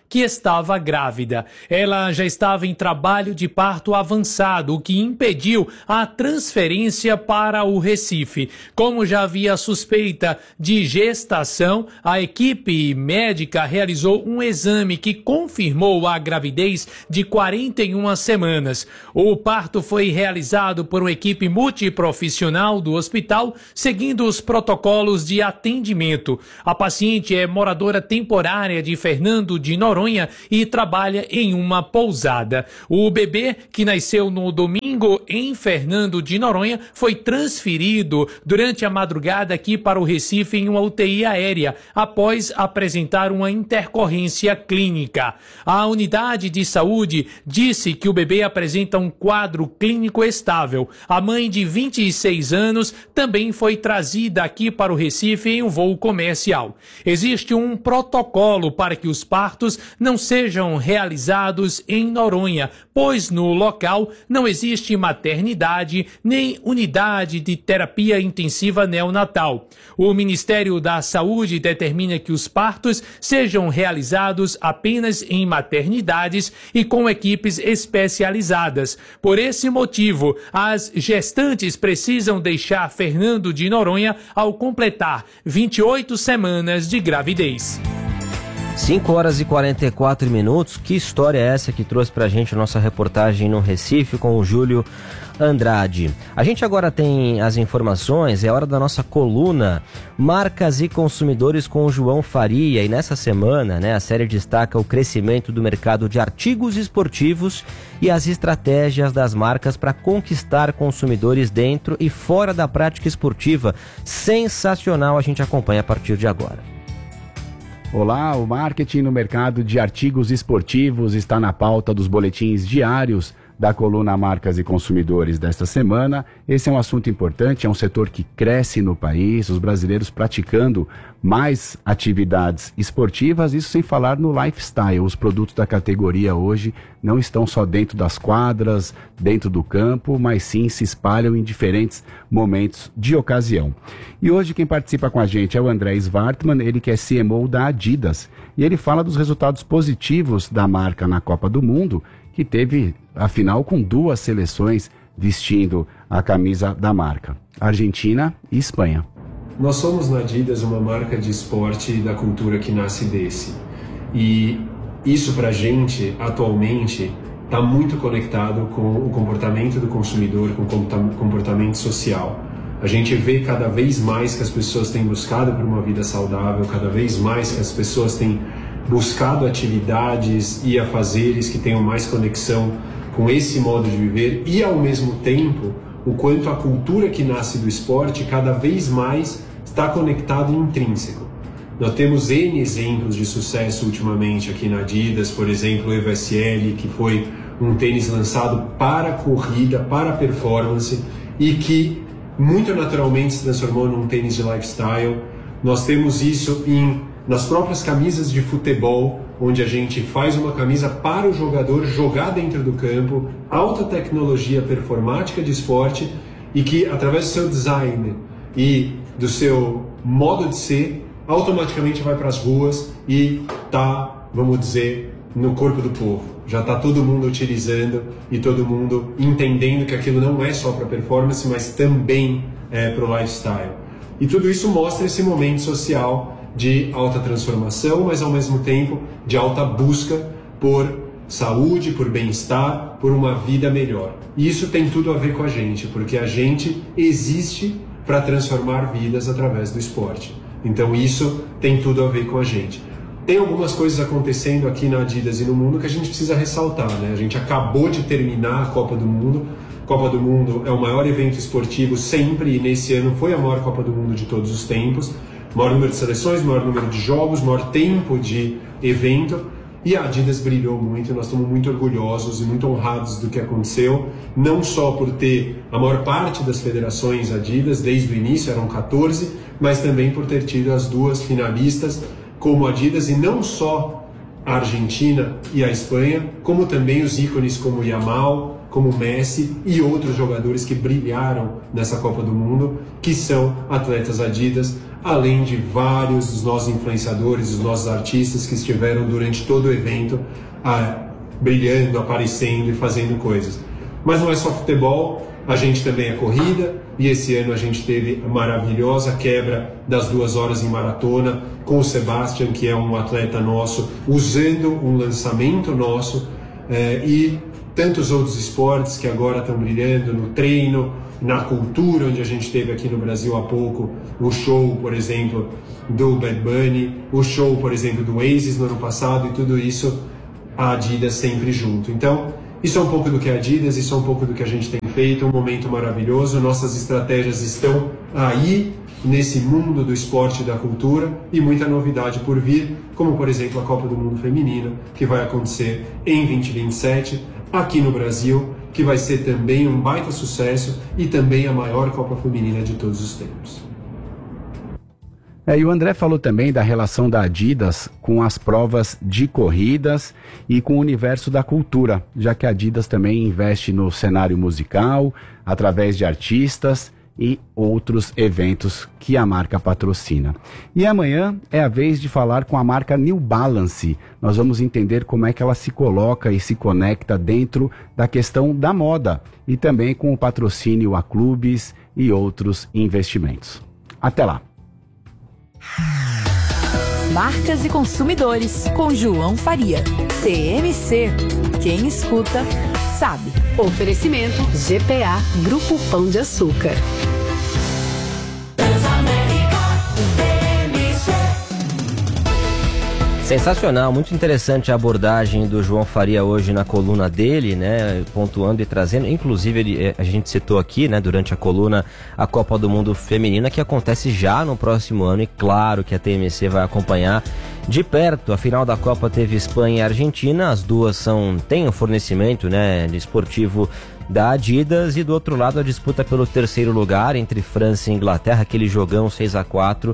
que estava grávida. Ela já estava em trabalho de parto avançado, o que impediu a transferência para o Recife. Como já havia suspeita de gestação, a equipe médica realizou um exame que confirmou a gravidez de 41 semanas. O parto foi realizado por uma equipe multiprofissional do hospital, seguindo os protocolos de atendimento. A paciente é moradora temporária de Fernando de Noronha e trabalha em uma pousada. O bebê, que nasceu no domingo em Fernando de Noronha, foi transferido durante a madrugada aqui para o Recife em uma UTI aérea, após apresentar uma intercorrência clínica. A unidade de saúde disse que o bebê apresenta um quadro clínico estável. A mãe de 26 anos também foi trazida aqui para o Recife em um voo comercial. Existe um protocolo para que os partos não sejam realizados em Noronha, pois no local não existe maternidade nem unidade de terapia intensiva neonatal. O Ministério da Saúde determina que os partos sejam realizados apenas em maternidades e com equipes especializadas. Por esse motivo, as gestantes precisam deixar Fernando de Noronha ao completar 28 semanas de gravidez. 5 horas e 44 minutos. Que história é essa que trouxe pra gente a nossa reportagem no Recife com o Júlio Andrade? A gente agora tem as informações, é hora da nossa coluna Marcas e Consumidores com o João Faria. E nessa semana, a série destaca o crescimento do mercado de artigos esportivos e as estratégias das marcas para conquistar consumidores dentro e fora da prática esportiva. Sensacional, a gente acompanha a partir de agora. Olá, o marketing no mercado de artigos esportivos está na pauta dos boletins diários da coluna Marcas e Consumidores desta semana. Esse é um assunto importante, é um setor que cresce no país, os brasileiros praticando mais atividades esportivas, isso sem falar no lifestyle. Os produtos da categoria hoje não estão só dentro das quadras, dentro do campo, mas sim se espalham em diferentes momentos de ocasião. E hoje quem participa com a gente é o André Svartman, ele que é CMO da Adidas, e ele fala dos resultados positivos da marca na Copa do Mundo, que teve, afinal, com 2 seleções vestindo a camisa da marca, Argentina e Espanha. Nós somos na Adidas uma marca de esporte da cultura que nasce desse. E isso pra gente, atualmente, está muito conectado com o comportamento do consumidor, com o comportamento social. A gente vê cada vez mais que as pessoas têm buscado por uma vida saudável, cada vez mais que as pessoas têm buscado atividades e afazeres que tenham mais conexão com esse modo de viver e, ao mesmo tempo, o quanto a cultura que nasce do esporte cada vez mais está conectado e intrínseco. Nós temos N exemplos de sucesso ultimamente aqui na Adidas, por exemplo, o Evo SL, que foi um tênis lançado para corrida, para performance e que muito naturalmente se transformou num tênis de lifestyle. Nós temos isso nas próprias camisas de futebol, onde a gente faz uma camisa para o jogador jogar dentro do campo, alta tecnologia performática de esporte e que, através do seu design e do seu modo de ser, automaticamente vai para as ruas e tá, vamos dizer, no corpo do povo. Já está todo mundo utilizando e todo mundo entendendo que aquilo não é só para performance, mas também é para o lifestyle. E tudo isso mostra esse momento social de alta transformação, mas ao mesmo tempo de alta busca por saúde, por bem-estar, por uma vida melhor. E isso tem tudo a ver com a gente, porque a gente existe para transformar vidas através do esporte. Então isso tem tudo a ver com a gente. Tem algumas coisas acontecendo aqui na Adidas e no mundo que a gente precisa ressaltar, né? A gente acabou de terminar a Copa do Mundo. Copa do Mundo é o maior evento esportivo sempre e nesse ano foi a maior Copa do Mundo de todos os tempos. Maior número de seleções, maior número de jogos, maior tempo de evento. E a Adidas brilhou muito, nós estamos muito orgulhosos e muito honrados do que aconteceu, não só por ter a maior parte das federações Adidas, desde o início eram 14, mas também por ter tido as 2 finalistas como Adidas, e não só a Argentina e a Espanha, como também os ícones como Yamal, como Messi e outros jogadores que brilharam nessa Copa do Mundo, que são atletas Adidas, além de vários dos nossos influenciadores, dos nossos artistas que estiveram durante todo o evento brilhando, aparecendo e fazendo coisas. Mas não é só futebol, a gente também é corrida, e esse ano a gente teve a maravilhosa quebra das 2 horas em maratona com o Sebastian, que é um atleta nosso, usando um lançamento nosso, e tantos outros esportes que agora estão brilhando no treino, na cultura, onde a gente teve aqui no Brasil há pouco o show, por exemplo, do Bad Bunny, o show, por exemplo, do Oasis no ano passado, e tudo isso a Adidas sempre junto. Então, isso é um pouco do que é a Adidas, isso é um pouco do que a gente tem feito, um momento maravilhoso. Nossas estratégias estão aí, nesse mundo do esporte e da cultura, e muita novidade por vir, como por exemplo a Copa do Mundo Feminina, que vai acontecer em 2027, aqui no Brasil, que vai ser também um baita sucesso e também a maior Copa Feminina de todos os tempos. E o André falou também da relação da Adidas com as provas de corridas e com o universo da cultura, já que a Adidas também investe no cenário musical, através de artistas e outros eventos que a marca patrocina. E amanhã é a vez de falar com a marca New Balance. Nós vamos entender como é que ela se coloca e se conecta dentro da questão da moda e também com o patrocínio a clubes e outros investimentos. Até lá! Marcas e consumidores, com João Faria. TMC. Quem escuta, sabe. Oferecimento GPA, Grupo Pão de Açúcar. Sensacional, muito interessante a abordagem do João Faria hoje na coluna dele, né, pontuando e trazendo, inclusive a gente citou aqui, né, durante a coluna, a Copa do Mundo Feminina, que acontece já no próximo ano, e claro que a TMC vai acompanhar de perto. A final da Copa teve Espanha e Argentina, as duas têm o fornecimento, né, de esportivo da Adidas, e do outro lado a disputa pelo terceiro lugar entre França e Inglaterra, aquele jogão 6-4,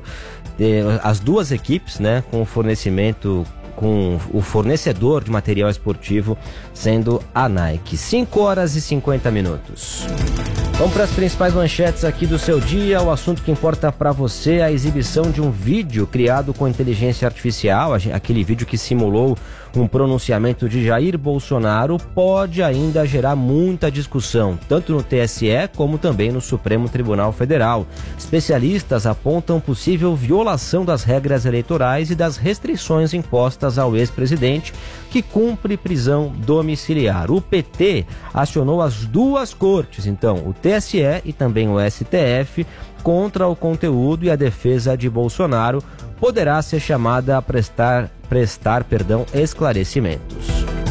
as duas equipes, né, com o fornecimento, com o fornecedor de material esportivo sendo a Nike. 5 horas e 50 minutos. Vamos para as principais manchetes aqui do seu dia. O assunto que importa para você é a exibição de um vídeo criado com inteligência artificial, aquele vídeo que simulou um pronunciamento de Jair Bolsonaro, pode ainda gerar muita discussão, tanto no TSE como também no Supremo Tribunal Federal. Especialistas apontam possível violação das regras eleitorais e das restrições impostas ao ex-presidente, que cumpre prisão domiciliar. O PT acionou as duas cortes, então, o TSE e também o STF, contra o conteúdo, e a defesa de Bolsonaro poderá ser chamada a prestar esclarecimentos.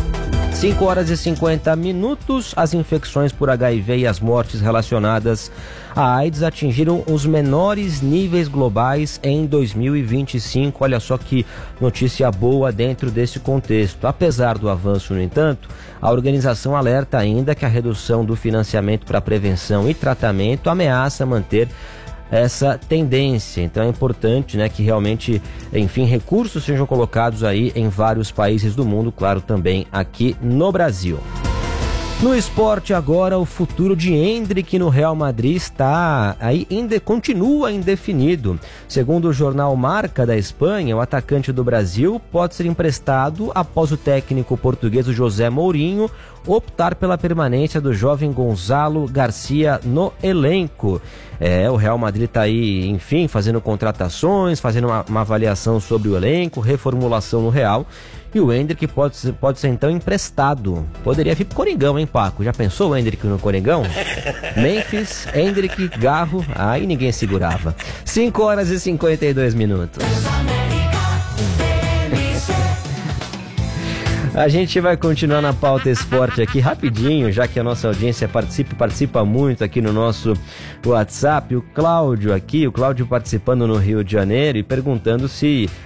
5 horas e 50 minutos, as infecções por HIV e as mortes relacionadas à AIDS atingiram os menores níveis globais em 2025. Olha só que notícia boa dentro desse contexto. Apesar do avanço, no entanto, a organização alerta ainda que a redução do financiamento para prevenção e tratamento ameaça manter essa tendência. Então é importante, né, que realmente, enfim, recursos sejam colocados aí em vários países do mundo, claro, também aqui no Brasil. No esporte agora, o futuro de Endrick no Real Madrid está aí, continua indefinido. Segundo o jornal Marca da Espanha, o atacante do Brasil pode ser emprestado após o técnico português José Mourinho optar pela permanência do jovem Gonzalo Garcia no elenco. O Real Madrid está aí, enfim, fazendo contratações, fazendo uma avaliação sobre o elenco, reformulação no Real. E o Endrick pode ser então emprestado. Poderia vir pro Coringão, hein, Paco? Já pensou o Endrick no Coringão? Memphis, Endrick, Garro, aí ninguém segurava. 5 horas e 52 minutos. A gente vai continuar na pauta esporte aqui rapidinho, já que a nossa audiência participa muito aqui no nosso WhatsApp. O Cláudio participando no Rio de Janeiro e perguntando se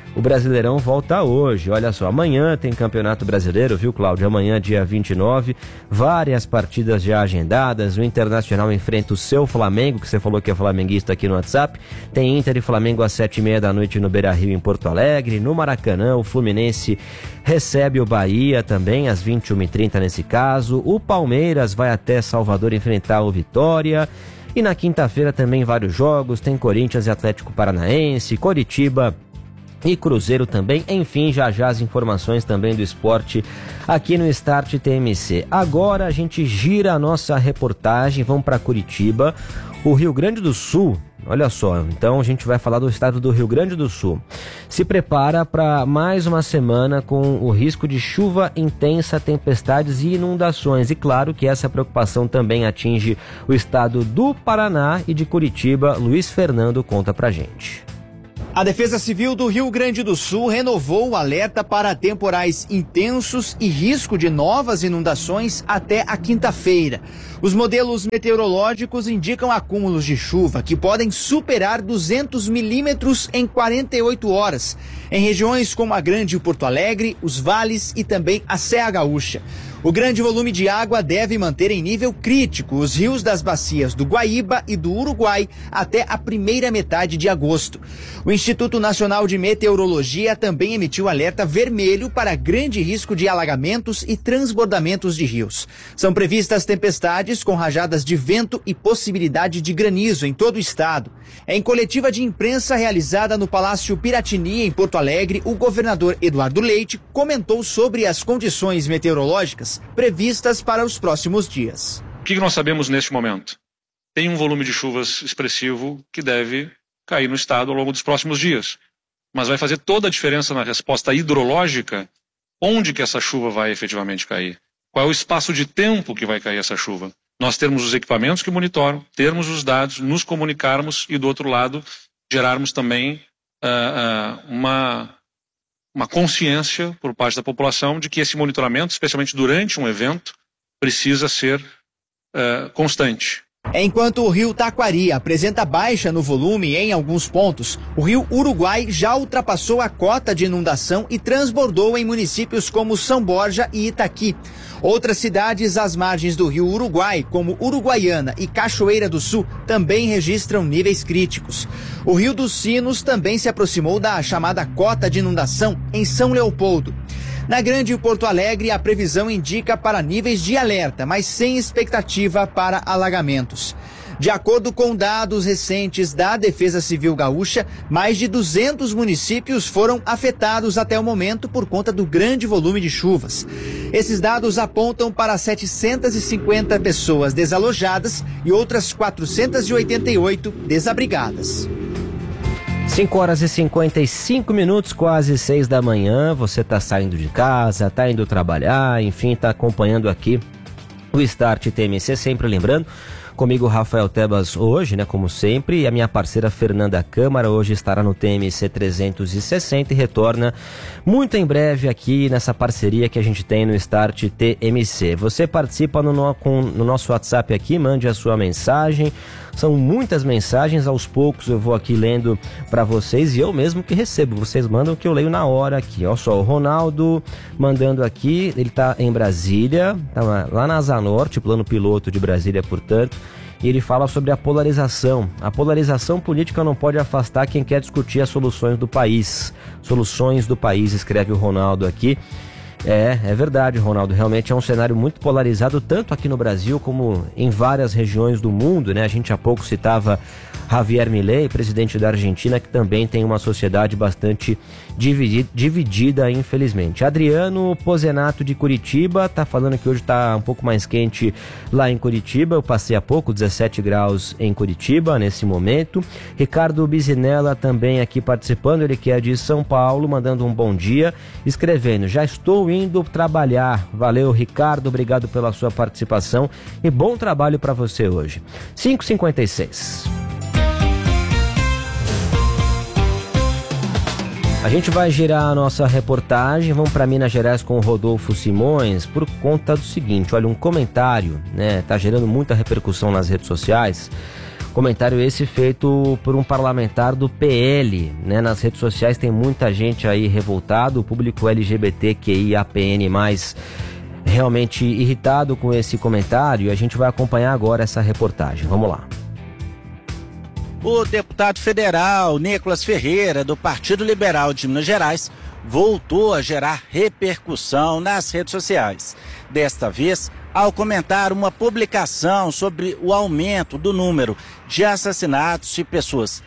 O Brasileirão volta hoje, olha só, amanhã tem Campeonato Brasileiro, viu, Cláudio? Amanhã, dia 29, várias partidas já agendadas, o Internacional enfrenta o seu Flamengo, que você falou que é flamenguista aqui no WhatsApp, tem Inter e Flamengo às 7h30 da noite no Beira-Rio, em Porto Alegre, no Maracanã, o Fluminense recebe o Bahia também, às 21h30 nesse caso, o Palmeiras vai até Salvador enfrentar o Vitória, e na quinta-feira também vários jogos, tem Corinthians e Atlético Paranaense, Coritiba e Cruzeiro também, enfim, já as informações também do esporte aqui no Start TMC. Agora a gente gira a nossa reportagem, vamos para Curitiba, o Rio Grande do Sul. Olha só, então a gente vai falar do estado do Rio Grande do Sul. Se prepara para mais uma semana com o risco de chuva intensa, tempestades e inundações. E claro que essa preocupação também atinge o estado do Paraná e de Curitiba. Luiz Fernando conta pra gente. A Defesa Civil do Rio Grande do Sul renovou o alerta para temporais intensos e risco de novas inundações até a quinta-feira. Os modelos meteorológicos indicam acúmulos de chuva que podem superar 200 milímetros em 48 horas, em regiões como a Grande Porto Alegre, os vales e também a Serra Gaúcha. O grande volume de água deve manter em nível crítico os rios das bacias do Guaíba e do Uruguai até a primeira metade de agosto. O Instituto Nacional de Meteorologia também emitiu alerta vermelho para grande risco de alagamentos e transbordamentos de rios. São previstas tempestades com rajadas de vento e possibilidade de granizo em todo o estado. Em coletiva de imprensa realizada no Palácio Piratini, em Porto Alegre, o governador Eduardo Leite comentou sobre as condições meteorológicas previstas para os próximos dias. O que nós sabemos neste momento? Tem um volume de chuvas expressivo que deve cair no estado ao longo dos próximos dias. Mas vai fazer toda a diferença na resposta hidrológica onde que essa chuva vai efetivamente cair. Qual é o espaço de tempo que vai cair essa chuva? Nós termos os equipamentos que monitoram, termos os dados, nos comunicarmos e, do outro lado, gerarmos também uma consciência por parte da população de que esse monitoramento, especialmente durante um evento, precisa ser constante. Enquanto o rio Taquari apresenta baixa no volume em alguns pontos, o rio Uruguai já ultrapassou a cota de inundação e transbordou em municípios como São Borja e Itaqui. Outras cidades às margens do rio Uruguai, como Uruguaiana e Cachoeira do Sul, também registram níveis críticos. O Rio dos Sinos também se aproximou da chamada cota de inundação em São Leopoldo. Na Grande Porto Alegre, a previsão indica para níveis de alerta, mas sem expectativa para alagamentos. De acordo com dados recentes da Defesa Civil Gaúcha, mais de 200 municípios foram afetados até o momento por conta do grande volume de chuvas. Esses dados apontam para 750 pessoas desalojadas e outras 488 desabrigadas. 5h55, quase 6 da manhã, você está saindo de casa, está indo trabalhar, enfim, está acompanhando aqui o Start TMC, sempre lembrando, comigo Rafael Tebas hoje, né, como sempre, e a minha parceira Fernanda Câmara hoje estará no TMC 360 e retorna muito em breve aqui nessa parceria que a gente tem no Start TMC. Você participa no nosso WhatsApp aqui, mande a sua mensagem. São muitas mensagens, aos poucos eu vou aqui lendo para vocês e eu mesmo que recebo. Vocês mandam que eu leio na hora aqui. Olha só, o Ronaldo mandando aqui, ele tá em Brasília, tá lá na Asa Norte, plano piloto de Brasília, portanto. E ele fala sobre a polarização. A polarização política não pode afastar quem quer discutir as soluções do país. Soluções do país, escreve o Ronaldo aqui. É verdade, Ronaldo, realmente é um cenário muito polarizado, tanto aqui no Brasil como em várias regiões do mundo, né? A gente há pouco citava Javier Milei, presidente da Argentina, que também tem uma sociedade bastante dividida, infelizmente. Adriano Pozenato de Curitiba está falando que hoje está um pouco mais quente lá em Curitiba. Eu passei há pouco, 17 graus em Curitiba nesse momento. Ricardo Bizinella também aqui participando, ele que é de São Paulo, mandando um bom dia, escrevendo: já estou indo trabalhar. Valeu, Ricardo, obrigado pela sua participação e bom trabalho para você hoje. 5h56. A gente vai girar a nossa reportagem, vamos para Minas Gerais com o Rodolfo Simões por conta do seguinte, olha, um comentário, né, tá gerando muita repercussão nas redes sociais. O Comentário esse feito por um parlamentar do PL, né? Nas redes sociais tem muita gente aí revoltado, o público LGBTQIAPN+, realmente irritado com esse comentário, e a gente vai acompanhar agora essa reportagem. Vamos lá. O deputado federal Nicolas Ferreira, do Partido Liberal de Minas Gerais, voltou a gerar repercussão nas redes sociais. Desta vez, ao comentar uma publicação sobre o aumento do número de assassinatos de pessoas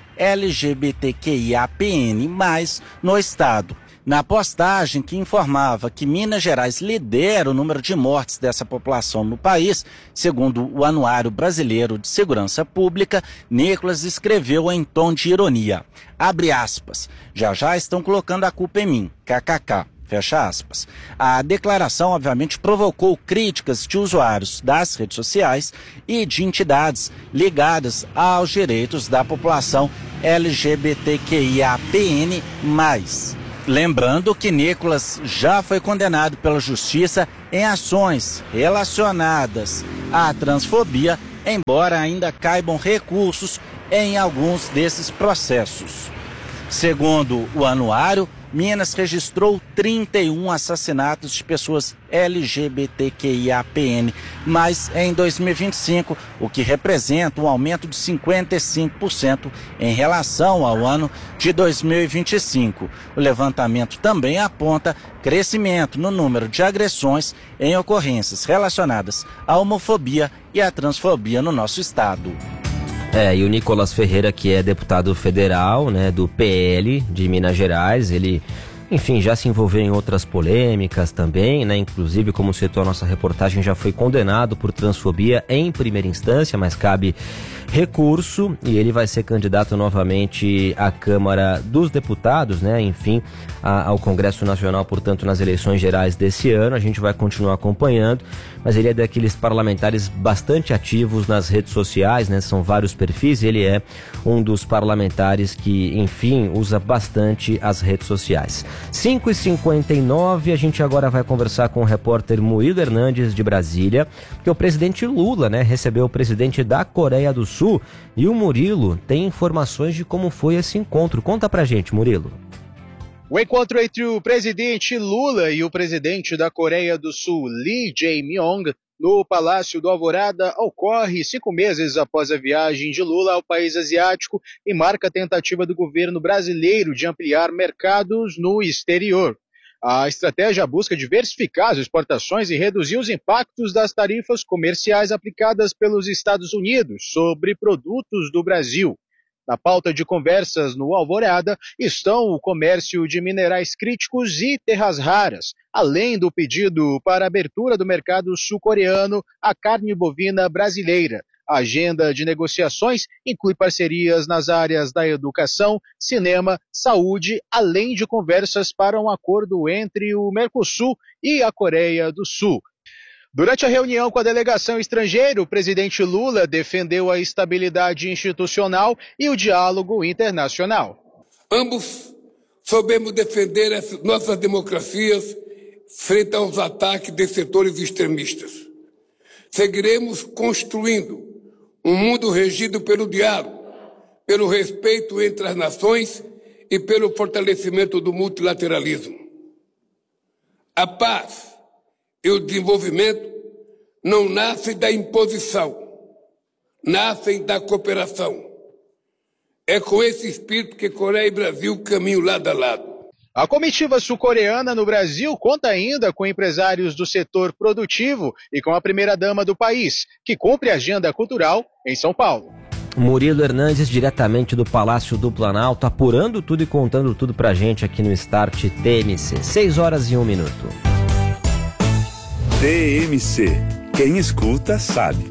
LGBTQIAPN+, no estado. Na postagem que informava que Minas Gerais lidera o número de mortes dessa população no país, segundo o Anuário Brasileiro de Segurança Pública, Nicolas escreveu em tom de ironia, abre aspas, já estão colocando a culpa em mim, kkk. Fecha aspas. A declaração, obviamente, provocou críticas de usuários das redes sociais e de entidades ligadas aos direitos da população LGBTQIAPN+. Lembrando que Nicolas já foi condenado pela Justiça em ações relacionadas à transfobia, embora ainda caibam recursos em alguns desses processos. Segundo o anuário, Minas registrou 31 assassinatos de pessoas LGBTQIAPN+, em 2025, o que representa um aumento de 55% em relação ao ano de 2025. O levantamento também aponta crescimento no número de agressões em ocorrências relacionadas à homofobia e à transfobia no nosso estado. E o Nicolas Ferreira, que é deputado federal, né, do PL de Minas Gerais, ele, enfim, já se envolveu em outras polêmicas também, né, inclusive, como citou a nossa reportagem, já foi condenado por transfobia em primeira instância, mas cabe recurso e ele vai ser candidato novamente à Câmara dos Deputados, né, enfim, ao Congresso Nacional, portanto, nas eleições gerais desse ano. A gente vai continuar acompanhando, mas ele é daqueles parlamentares bastante ativos nas redes sociais, né, são vários perfis, e ele é um dos parlamentares que, enfim, usa bastante as redes sociais. 5h59, a gente agora vai conversar com o repórter Murilo Hernandes de Brasília, porque o presidente Lula, né, recebeu o presidente da Coreia do Sul, e o Murilo tem informações de como foi esse encontro. Conta pra gente, Murilo. O encontro entre o presidente Lula e o presidente da Coreia do Sul, Lee Jae-myung, no Palácio do Alvorada, ocorre 5 meses após a viagem de Lula ao país asiático e marca a tentativa do governo brasileiro de ampliar mercados no exterior. A estratégia busca diversificar as exportações e reduzir os impactos das tarifas comerciais aplicadas pelos Estados Unidos sobre produtos do Brasil. Na pauta de conversas no Alvorada estão o comércio de minerais críticos e terras raras, além do pedido para a abertura do mercado sul-coreano à carne bovina brasileira. A agenda de negociações inclui parcerias nas áreas da educação, cinema, saúde, além de conversas para um acordo entre o Mercosul e a Coreia do Sul. Durante a reunião com a delegação estrangeira, o presidente Lula defendeu a estabilidade institucional e o diálogo internacional. Ambos soubemos defender as nossas democracias frente aos ataques de setores extremistas. Seguiremos construindo um mundo regido pelo diálogo, pelo respeito entre as nações e pelo fortalecimento do multilateralismo. A paz e o desenvolvimento não nascem da imposição, nascem da cooperação. É com esse espírito que Coreia e Brasil caminham lado a lado. A comitiva sul-coreana no Brasil conta ainda com empresários do setor produtivo e com a primeira-dama do país, que cumpre a agenda cultural em São Paulo. Murilo Hernandes, diretamente do Palácio do Planalto, apurando tudo e contando tudo pra gente aqui no Start TMC. 6h01. TMC. Quem escuta sabe.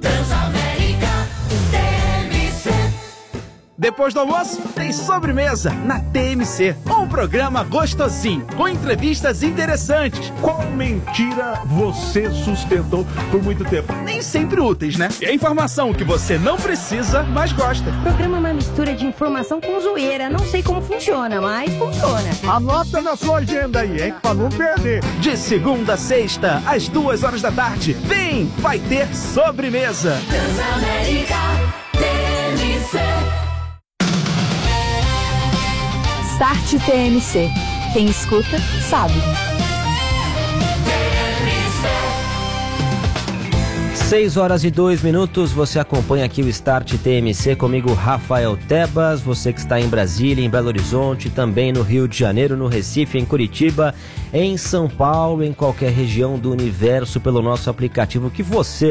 Depois do almoço, tem sobremesa na TMC. Um programa gostosinho, com entrevistas interessantes. Qual mentira você sustentou por muito tempo? Nem sempre úteis, né? É informação que você não precisa, mas gosta. O programa é uma mistura de informação com zoeira. Não sei como funciona, mas funciona. Anota na sua agenda aí, hein? Pra não perder. De segunda a sexta, às 2h da tarde. Vem, vai ter sobremesa. Transamérica, TMC. Start TMC. Quem escuta, sabe. 6h02, você acompanha aqui o Start TMC comigo, Rafael Tebas, você que está em Brasília, em Belo Horizonte, também no Rio de Janeiro, no Recife, em Curitiba, em São Paulo, em qualquer região do universo, pelo nosso aplicativo que você